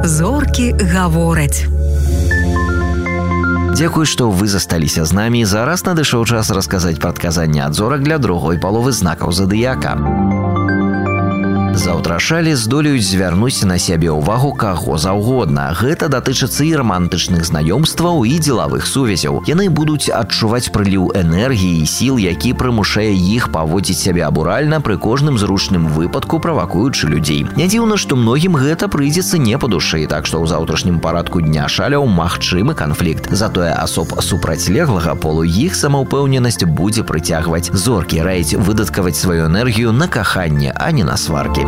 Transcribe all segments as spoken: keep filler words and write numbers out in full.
Зоркі гавораць. Дзякуй, што вы засталіся з намі. Зараз надышоў час расказаць прадказанне ад зорак для другой паловы знакаў задыяка. Заўтра шалі здолеюць звярнуць на сябе ўвагу каго заўгодна. Гэта датычыцца і рамантычных знаёмстваў, і дзелавых сувязяў. Яны будуць адчуваць прыліў энергіі і сіл, які прымушае іх паводзіць сябе абуральна пры кожным зручным выпадку, правакуючы людзей. Не дзіўна, што многім гэта прыйдзецца не па душы, так што ў заўтрашнім парадку дня шаляў магчымы канфлікт. Затое асоб супрацьлеглага полу іх самаўпэўненасць будзе прыцягваць. Зоркі раяць выдаткаваць сваю энергію на каханне, а не на сваркі.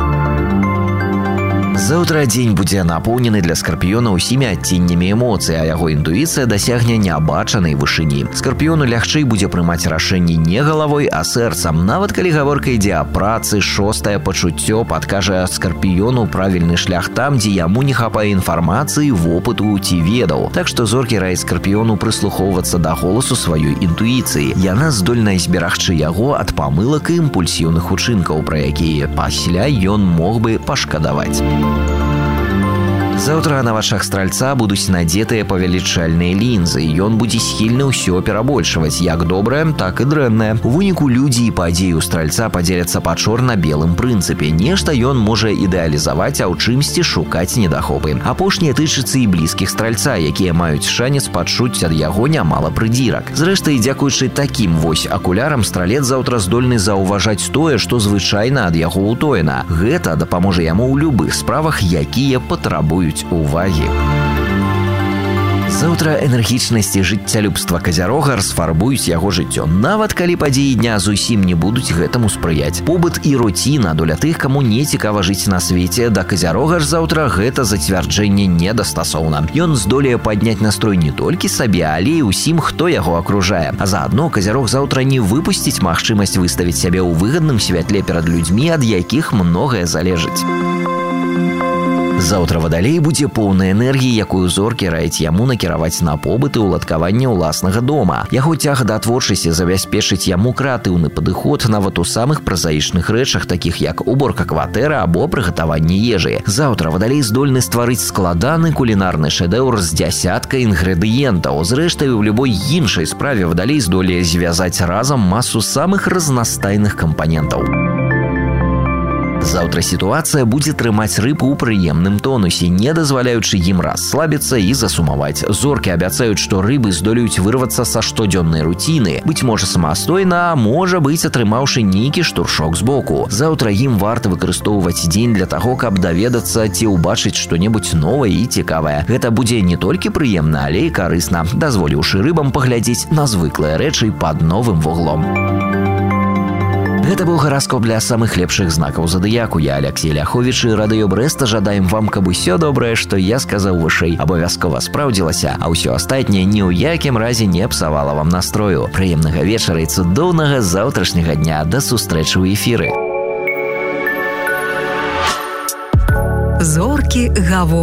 Заўтра дзень будзе напоўнены для скарпіёна ўсімі адценнямі эмоцый, а яго інтуіцыя дасягне неабачанай вышыні. Скарпіёну лягчэй будзе прымаць рашэнні не галавой, а сэрцам. Нават калі гаворка ідзе о працы, шостае пачуццё падкажа скарпіёну правільны шлях там, дзе яму не хапае інфармацыі, вопыту ці ведаў. Так што зоркі раяць скарпіёну прыслухоўвацца да голасу сваёй інтуіцыі. Яна здольная зберагчы яго ад памылак і імпульсіўных учынкаў, пра якія пасля ён мог бы пашкадаваць. Заўтра на вачах стральца будуць надзетыя павелічальныя лінзы, і ён будзе схільны ўсё перабольшваць, як добрае, так і дрэннае. У выніку людзі і падзеі ў стральца падзеляцца па чорна-белым прынцыпе. Нешта ён можа ідэалізаваць, а ў чымсьці шукаць недахопы. Апошняе тычыцца і блізкіх стральца, якія маюць шанец пачуць ад яго нямала прыдзірак. Зрэшты, дзякуючы такім вось акулярам стралец заўтра здольны заўважаць тое, што звычайна ад яго ўтоена. Гэта дапаможа яму ў любых справах, якія патрабуюць увагі. Заўтра энергічнасць і жыццялюбства казярога расфарбуюць яго жыццё, нават калі падзеі дня зусім не будуць гэтаму спрыяць. Побыт і руціна доля тых, каму не цікава жыць на свеце, да казярога ж заўтра гэта зацвярджэнне недастасоўна. Ён здолее падняць настрой не толькі сабе, але і ўсім, хто яго акружае. А заадно казярог заўтра не выпусціць магчымасць выставіць сябе ў выгадным святле перад людзьмі, ад якіх многае залежыць. Заўтра вадалей будзе поўна энергіі, якую зоркі раяць яму накіраваць на побыт і ўладкаванне ўласнага дома. Яго цяга да творчасці забяспечыць яму крэатыўны падыход нават у самых празаічных рэчах, такіх як уборка кватэры або прыгатаванне ежы. Заўтра вадалей здольны стварыць складаны кулінарны шэдэўр з дзясяткай інгрэдыентаў. Зрэшты, у любой іншай справе вадалей здолее звязаць разам масу самых разнастайных кампанентаў. Заўтра сітуацыя будзе трымаць рыб у прыемным тонусе, не дазваляючы ім расслабіцца і засумаваць. Зоркі абяцаюць, што рыбы здолеюць вырвацца са штодзённай руціны, быць можа самастойна, а можа быць атрымаўшы нейкі штуршок збоку. Заўтра ім варта выкарыстоўваць дзень для таго, каб даведацца ці ўбачыць што-небудзь новае і цікавае. Гэта будзе не толькі прыемна, але і карысна, дазволіўшы рыбам паглядзець на звыклыя рэчы пад новым вуглом. Гэта быў гараскоп для самых лепшых знакаў задыяку. Я Алексей Ляховіч і Радыё Брэста жадаем вам, каб усё добрае, што я сказаў вышэй, абавязкова спраўдзілася, а ўсё астатняе ні ў якім разе не псавала вам настрою. Прыемнага вечара і цудоўнага заўтрашняга дня. Да сустрэчы ў эфіры. Зоркі гавораць.